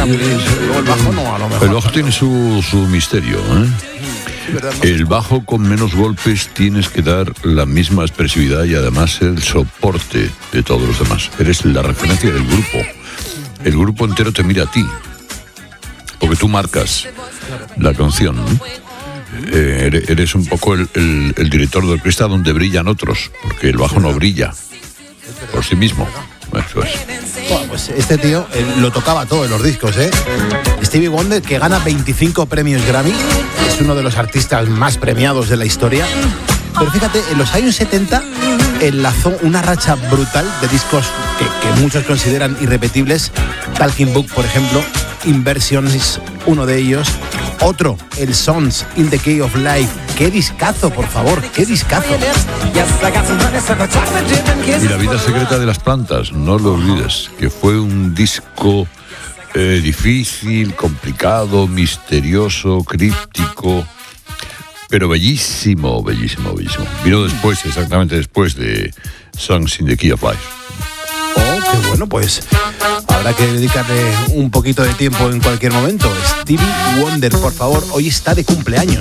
Luego el bajo no, a lo mejor. El bajo tiene su misterio, ¿eh? El bajo con menos golpes tienes que dar la misma expresividad y además el soporte de todos los demás. Eres la referencia del grupo. El grupo entero te mira a ti, porque tú marcas la canción, ¿no? Eres un poco el director de orquesta donde brillan otros, porque el bajo no brilla por sí mismo. Eso es. Bueno, pues este tío lo tocaba todo en los discos, ¿eh? Stevie Wonder, que gana 25 premios Grammy, es uno de los artistas más premiados de la historia. Pero fíjate, en los años 70 enlazó una racha brutal de discos que muchos consideran irrepetibles. Talking Book, por ejemplo, Inversion es uno de ellos. Otro, el Songs in the Key of Life. ¡Qué discazo, por favor! ¡Qué discazo! Y La vida secreta de las plantas, no lo olvides, que fue un disco difícil, complicado, misterioso, críptico, pero bellísimo, bellísimo, bellísimo. Vino después, exactamente después de Songs in the Key of Life. Oh, qué bueno, pues habrá que dedicarle un poquito de tiempo en cualquier momento. Stevie Wonder, por favor, hoy está de cumpleaños.